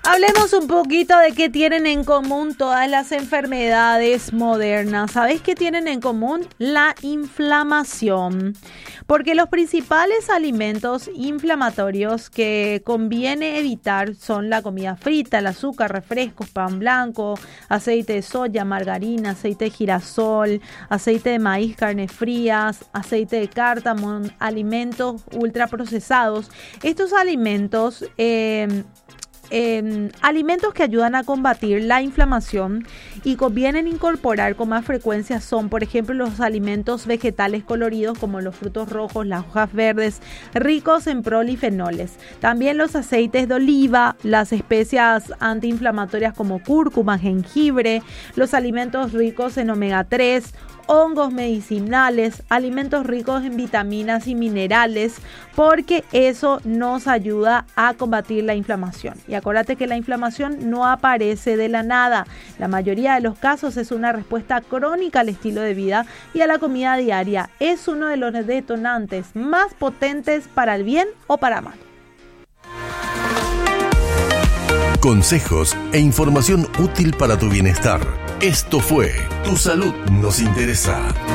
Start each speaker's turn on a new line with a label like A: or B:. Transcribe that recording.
A: Hablemos un poquito de qué tienen en común todas las enfermedades modernas. ¿Sabéis qué tienen en común? La inflamación. Porque los principales alimentos inflamatorios que conviene evitar son la comida frita, el azúcar, refrescos, pan blanco, aceite de soya, margarina, aceite de girasol, aceite de maíz, carnes frías, aceite de cártamo, alimentos ultraprocesados. Estos alimentos alimentos que ayudan a combatir la inflamación y convienen incorporar con más frecuencia son, por ejemplo, los alimentos vegetales coloridos como los frutos rojos, las hojas verdes, ricos en polifenoles. También los aceites de oliva, las especias antiinflamatorias como cúrcuma, jengibre, los alimentos ricos en omega 3, hongos medicinales, alimentos ricos en vitaminas y minerales, porque eso nos ayuda a combatir la inflamación. Y acuérdate que la inflamación no aparece de la nada. La mayoría de los casos es una respuesta crónica al estilo de vida y a la comida diaria. Es uno de los detonantes más potentes para el bien o para mal.
B: Consejos e información útil para tu bienestar. Esto fue Tu Salud Nos Interesa.